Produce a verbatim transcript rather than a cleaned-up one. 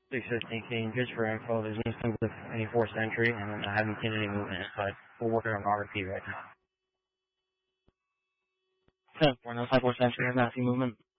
six fifteen, just for info, there's no symbol of any forced entry, and I haven't seen any movement inside. We're working on R P right now. ten four, no side forced entry, I've not seen movement.